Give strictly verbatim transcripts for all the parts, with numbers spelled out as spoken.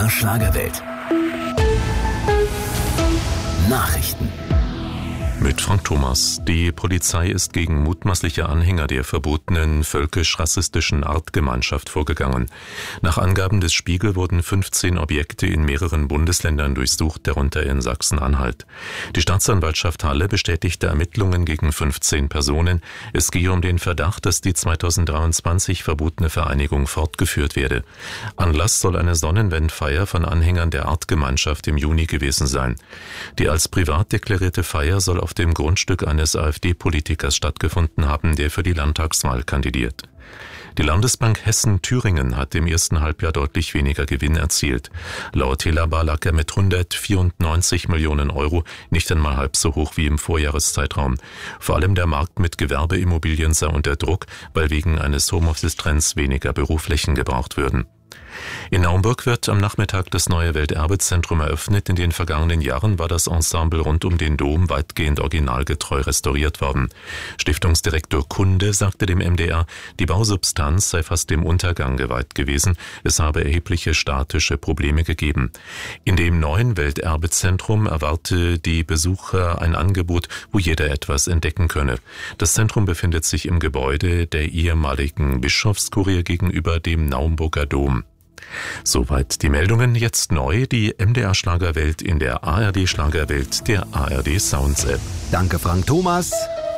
R Schlagerwelt. Nachrichten. Mit Frank Thomas. Die Polizei ist gegen mutmaßliche Anhänger der verbotenen völkisch-rassistischen Artgemeinschaft vorgegangen. Nach Angaben des Spiegel wurden fünfzehn Objekte in mehreren Bundesländern durchsucht, darunter in Sachsen-Anhalt. Die Staatsanwaltschaft Halle bestätigte Ermittlungen gegen fünfzehn Personen. Es gehe um den Verdacht, dass die zweitausenddreiundzwanzig verbotene Vereinigung fortgeführt werde. Anlass soll eine Sonnenwendfeier von Anhängern der Artgemeinschaft im Juni gewesen sein. Die als privat deklarierte Feier soll auf dem Grundstück eines AfD-Politikers stattgefunden haben, der für die Landtagswahl kandidiert. Die Landesbank Hessen-Thüringen hat im ersten Halbjahr deutlich weniger Gewinn erzielt. Laut Helaba lag er mit hundertvierundneunzig Millionen Euro nicht einmal halb so hoch wie im Vorjahreszeitraum. Vor allem der Markt mit Gewerbeimmobilien sei unter Druck, weil wegen eines Homeoffice-Trends weniger Büroflächen gebraucht würden. In Naumburg wird am Nachmittag das neue Welterbezentrum eröffnet. In den vergangenen Jahren war das Ensemble rund um den Dom weitgehend originalgetreu restauriert worden. Stiftungsdirektor Kunde sagte dem M D R, die Bausubstanz sei fast dem Untergang geweiht gewesen. Es habe erhebliche statische Probleme gegeben. In dem neuen Welterbezentrum erwarte die Besucher ein Angebot, wo jeder etwas entdecken könne. Das Zentrum befindet sich im Gebäude der ehemaligen Bischofskurie gegenüber dem Naumburger Dom. Soweit die Meldungen. Jetzt neu die M D R Schlagerwelt in der A R D Schlagerwelt, der A R D Sounds App. Danke Frank Thomas.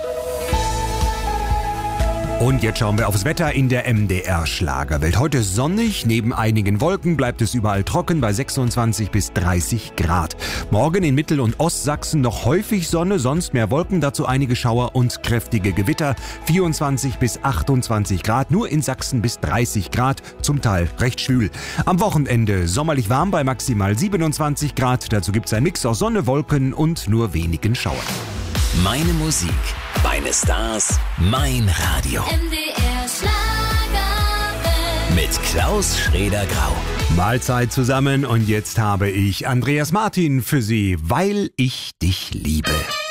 Und jetzt schauen wir aufs Wetter in der M D R Schlagerwelt. Heute sonnig, neben einigen Wolken bleibt es überall trocken bei sechsundzwanzig bis dreißig Grad. Morgen in Mittel- und Ostsachsen noch häufig Sonne, sonst mehr Wolken, dazu einige Schauer und kräftige Gewitter. vierundzwanzig bis achtundzwanzig Grad, nur in Sachsen bis dreißig Grad, zum Teil recht schwül. Am Wochenende sommerlich warm bei maximal siebenundzwanzig Grad, dazu gibt es ein Mix aus Sonne, Wolken und nur wenigen Schauern. Meine Musik, meine Stars, mein Radio. M D R Schlagerwelt. Mit Klaus Schrader-Grau. Mahlzeit zusammen und jetzt habe ich Andreas Martin für Sie, weil ich dich liebe.